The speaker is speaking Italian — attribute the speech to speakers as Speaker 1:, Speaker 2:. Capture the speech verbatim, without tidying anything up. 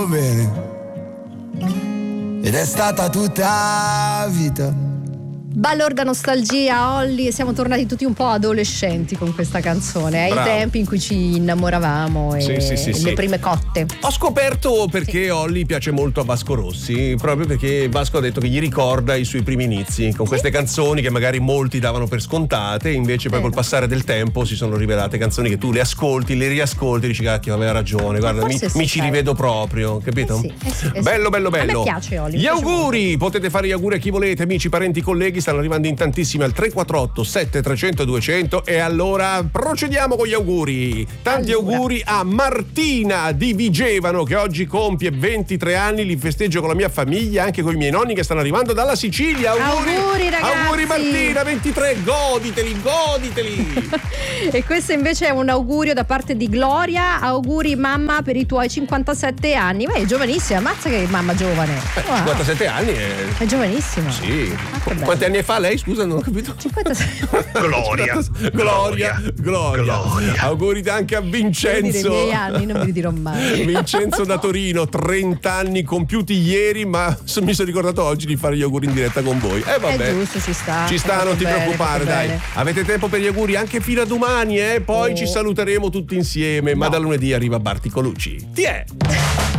Speaker 1: volevo bene ed è stata tutta vita.
Speaker 2: Ballorda nostalgia, Olly, e siamo tornati tutti un po' adolescenti con questa canzone, ai
Speaker 3: Bravo.
Speaker 2: tempi in cui ci innamoravamo e
Speaker 3: Sì, sì, sì,
Speaker 2: le
Speaker 3: sì.
Speaker 2: prime cotte.
Speaker 3: Ho scoperto perché Olly piace molto a Vasco Rossi, proprio perché Vasco ha detto che gli ricorda i suoi primi inizi con queste canzoni che magari molti davano per scontate, invece poi
Speaker 2: Eh,
Speaker 3: col
Speaker 2: no.
Speaker 3: passare del tempo si sono rivelate canzoni che tu le ascolti, le riascolti e dici cacchio aveva ragione, guarda mi,
Speaker 2: forse sì,
Speaker 3: mi ci
Speaker 2: sai.
Speaker 3: rivedo proprio, capito?
Speaker 2: Eh sì, eh sì, eh sì.
Speaker 3: Bello bello
Speaker 2: A me
Speaker 3: bello.
Speaker 2: piace Olly, mi
Speaker 3: Gli
Speaker 2: piace
Speaker 3: auguri, potete fare gli auguri a chi volete, amici, parenti, colleghi, stanno arrivando in tantissimi al tre quattro otto sette trecento duecento e allora procediamo con gli auguri. Tanti
Speaker 2: Allora.
Speaker 3: auguri a Martina di Vigevano che oggi compie ventitré anni, li festeggio con la mia famiglia, anche con i miei nonni che stanno arrivando dalla Sicilia. Auguri,
Speaker 2: Auguri, ragazzi.
Speaker 3: auguri Martina, ventitré, goditeli, goditeli.
Speaker 2: E questo invece è un augurio da parte di Gloria. Auguri mamma per i tuoi cinquantasette anni. Ma è giovanissima, ammazza che mamma giovane. Wow.
Speaker 3: cinquantasette anni è...
Speaker 2: È giovanissima.
Speaker 3: Sì.
Speaker 2: Ah, che bello.
Speaker 3: Quanti anni fa lei? Scusa, non ho capito.
Speaker 2: cinquantasei.
Speaker 4: Gloria.
Speaker 3: Gloria, Gloria.
Speaker 4: Gloria.
Speaker 3: Auguri anche a
Speaker 2: Devo dire, i
Speaker 3: Vincenzo.
Speaker 2: miei anni non me li dirò mai.
Speaker 3: Vincenzo da Torino, trenta anni compiuti ieri, ma so- mi sono ricordato oggi di fare gli auguri in diretta con voi. Eh vabbè.
Speaker 2: È giusto, ci sta.
Speaker 3: Ci sta,
Speaker 2: Fatto
Speaker 3: non ti
Speaker 2: bene,
Speaker 3: preoccupare,
Speaker 2: fatto
Speaker 3: dai.
Speaker 2: bene.
Speaker 3: Avete tempo per gli auguri anche fino a domani, eh? Poi
Speaker 2: Oh.
Speaker 3: ci saluteremo tutti insieme, ma da lunedì arriva Barti Colucci. Ti è?